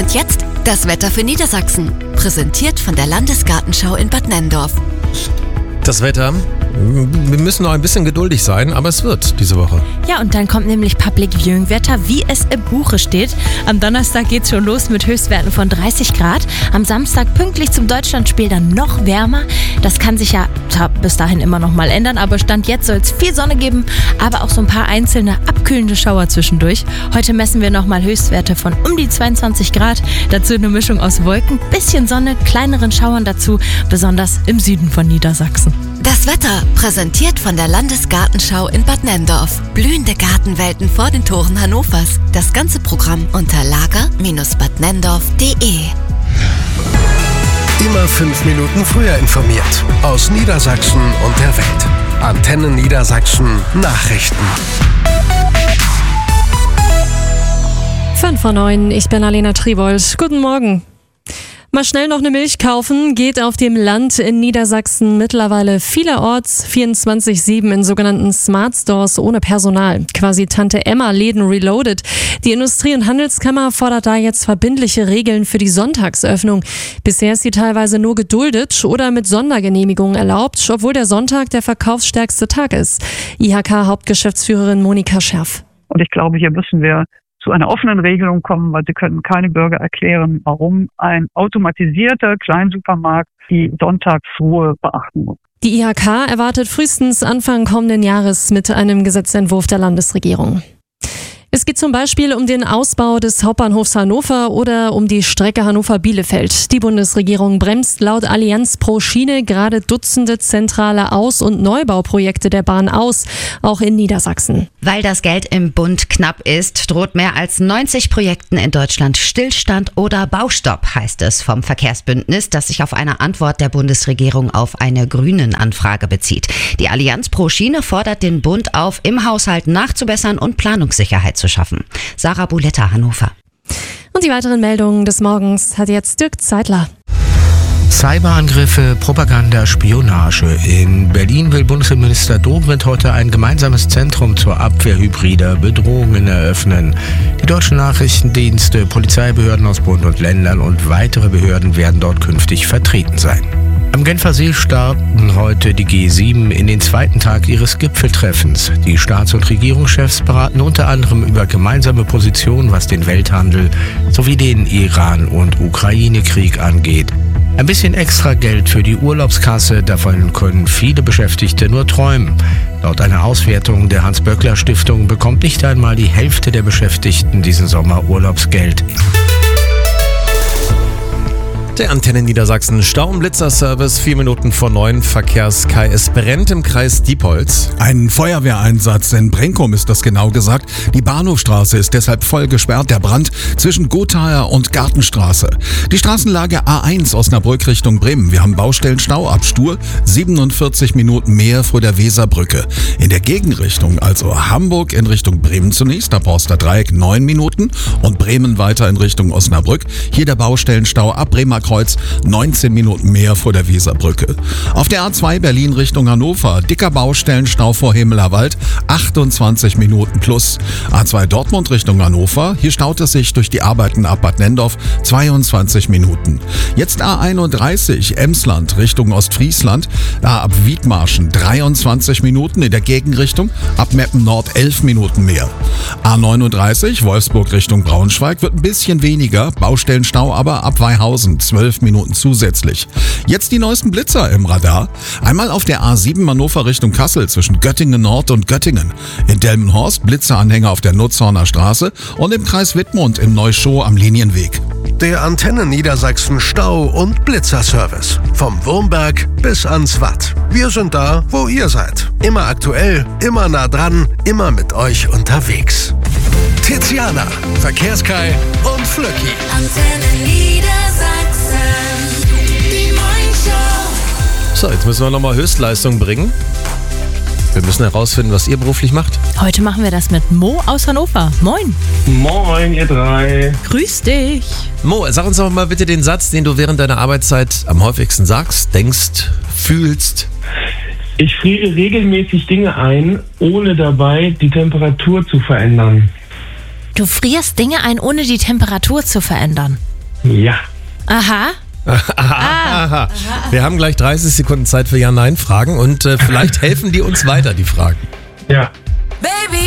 Und jetzt das Wetter für Niedersachsen. Präsentiert von der Landesgartenschau in Bad Nenndorf. Das Wetter, wir müssen noch ein bisschen geduldig sein, aber es wird diese Woche. Ja, und dann kommt nämlich Public Viewing Wetter, wie es im Buche steht. Am Donnerstag geht's schon los mit Höchstwerten von 30 Grad. Am Samstag pünktlich zum Deutschlandspiel dann noch wärmer. Das kann sich ja bis dahin immer noch mal ändern, aber Stand jetzt soll es viel Sonne geben, aber auch so ein paar einzelne abkühlende Schauer zwischendurch. Heute messen wir nochmal Höchstwerte von um die 22 Grad. Dazu eine Mischung aus Wolken, bisschen Sonne, kleineren Schauern dazu, besonders im Süden von Niedersachsen. Das Wetter, präsentiert von der Landesgartenschau in Bad Nenndorf. Blühende Gartenwelten vor den Toren Hannovers. Das ganze Programm unter lager-badnenndorf.de. Immer 5 Minuten früher informiert. Aus Niedersachsen und der Welt. Antennen Niedersachsen Nachrichten. 5:09, ich bin Alena Tribold. Guten Morgen. Mal schnell noch eine Milch kaufen, geht auf dem Land in Niedersachsen mittlerweile vielerorts 24/7 in sogenannten Smart Stores ohne Personal. Quasi Tante Emma Läden reloaded. Die Industrie- und Handelskammer fordert da jetzt verbindliche Regeln für die Sonntagsöffnung. Bisher ist sie teilweise nur geduldet oder mit Sondergenehmigungen erlaubt, obwohl der Sonntag der verkaufsstärkste Tag ist. IHK-Hauptgeschäftsführerin Monika Scherf. Und ich glaube, hier müssen wir zu einer offenen Regelung kommen, weil sie können keine Bürger erklären, warum ein automatisierter Kleinsupermarkt die Sonntagsruhe beachten muss. Die IHK erwartet frühestens Anfang kommenden Jahres mit einem Gesetzentwurf der Landesregierung. Es geht zum Beispiel um den Ausbau des Hauptbahnhofs Hannover oder um die Strecke Hannover-Bielefeld. Die Bundesregierung bremst laut Allianz pro Schiene gerade Dutzende zentrale Aus- und Neubauprojekte der Bahn aus, auch in Niedersachsen. Weil das Geld im Bund knapp ist, droht mehr als 90 Projekten in Deutschland Stillstand oder Baustopp, heißt es vom Verkehrsbündnis, das sich auf eine Antwort der Bundesregierung auf eine Grünen-Anfrage bezieht. Die Allianz pro Schiene fordert den Bund auf, im Haushalt nachzubessern und Planungssicherheit zu schaffen. Sarah Buletta, Hannover. Und die weiteren Meldungen des Morgens hat jetzt Dirk Zeitler. Cyberangriffe, Propaganda, Spionage. In Berlin will Bundesinnenminister Dobrindt heute ein gemeinsames Zentrum zur Abwehr hybrider Bedrohungen eröffnen. Die deutschen Nachrichtendienste, Polizeibehörden aus Bund und Ländern und weitere Behörden werden dort künftig vertreten sein. Am Genfer See starten heute die G7 in den zweiten Tag ihres Gipfeltreffens. Die Staats- und Regierungschefs beraten unter anderem über gemeinsame Positionen, was den Welthandel sowie den Iran- und Ukraine-Krieg angeht. Ein bisschen extra Geld für die Urlaubskasse, davon können viele Beschäftigte nur träumen. Laut einer Auswertung der Hans-Böckler-Stiftung bekommt nicht einmal die Hälfte der Beschäftigten diesen Sommer Urlaubsgeld. Der Antennen Niedersachsen Stau- und Blitzerservice, 4 Minuten vor 9, Verkehrs-K. Es brennt im Kreis Diepholz. Ein Feuerwehreinsatz in Brenkum ist das genau gesagt. Die Bahnhofstraße ist deshalb voll gesperrt. Der Brand zwischen Gothaer und Gartenstraße. Die Straßenlage A1 Osnabrück Richtung Bremen. Wir haben Baustellenstau ab Stur, 47 Minuten mehr vor der Weserbrücke. In der Gegenrichtung, also Hamburg in Richtung Bremen zunächst, ab Horster-Dreieck 9 Minuten und Bremen weiter in Richtung Osnabrück. Hier der Baustellenstau ab Bremer Kreuz, 19 Minuten mehr vor der Weserbrücke. Auf der A2 Berlin Richtung Hannover, dicker Baustellenstau vor Himmelerwald, 28 Minuten plus. A2 Dortmund Richtung Hannover, hier staut es sich durch die Arbeiten ab Bad Nenndorf, 22 Minuten. Jetzt A31 Emsland Richtung Ostfriesland, da ab Wiedmarschen 23 Minuten, in der Gegenrichtung ab Meppen Nord 11 Minuten mehr. A39 Wolfsburg Richtung Braunschweig wird ein bisschen weniger, Baustellenstau aber ab Weihausen 12 Minuten zusätzlich. Jetzt die neuesten Blitzer im Radar. Einmal auf der A7 Hannover Richtung Kassel zwischen Göttingen Nord und Göttingen. In Delmenhorst Blitzeranhänger auf der Nutzhorner Straße und im Kreis Wittmund im Neuschow am Linienweg. Der Antennen Niedersachsen Stau- und Blitzerservice. Vom Wurmberg bis ans Watt. Wir sind da, wo ihr seid. Immer aktuell, immer nah dran, immer mit euch unterwegs. Tiziana, Verkehrskai und Flöcki. Antennen Niedersachsen, die Morningshow. So, jetzt müssen wir nochmal Höchstleistung bringen. Wir müssen herausfinden, was ihr beruflich macht. Heute machen wir das mit Mo aus Hannover. Moin. Moin, ihr drei. Grüß dich. Mo, sag uns doch mal bitte den Satz, den du während deiner Arbeitszeit am häufigsten sagst, denkst, fühlst. Ich friere regelmäßig Dinge ein, ohne dabei die Temperatur zu verändern. Du frierst Dinge ein, ohne die Temperatur zu verändern. Ja. Aha. Aha. Wir haben gleich 30 Sekunden Zeit für Ja-Nein-Fragen und vielleicht helfen die uns weiter, die Fragen. Ja.